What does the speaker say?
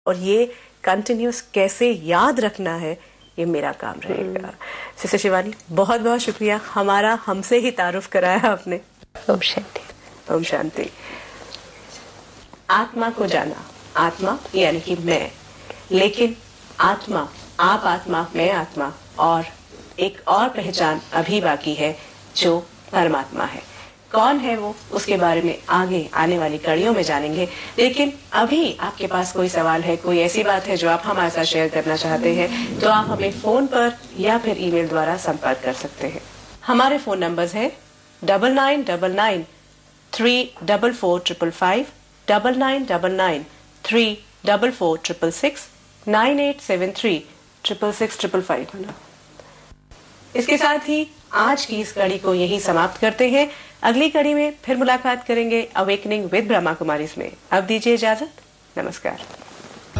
और ये कंटिन्यूस कैसे याद रखना है ये मेरा काम रहेगा। सिस्टर शिवानी, बहुत बहुत शुक्रिया, हमारा हमसे ही तारुफ कराया आपने। ओम शांति। ओम शांति। आत्मा को जाना, आत्मा यानी कि मैं, लेकिन आत्मा, आप आत्मा, मैं आत्मा, और एक और पहचान अभी बाकी है जो परमात्मा है। कौन है वो, उसके बारे में आगे आने वाली कड़ियों में जानेंगे। लेकिन अभी आपके पास कोई सवाल है, कोई ऐसी बात है जो आप हमारे साथ शेयर करना चाहते हैं, तो आप हमें फोन पर या फिर ईमेल द्वारा संपर्क कर सकते हैं। हमारे फोन नंबर्स हैं 9999 344 555, 9999 344 666, 9873 666 555। इसके साथ ही आज की इस कड़ी को यही समाप्त करते हैं। अगली कड़ी में फिर मुलाकात करेंगे अवेकनिंग विद ब्रह्मा कुमारीज में। अब दीजिए इजाजत, नमस्कार।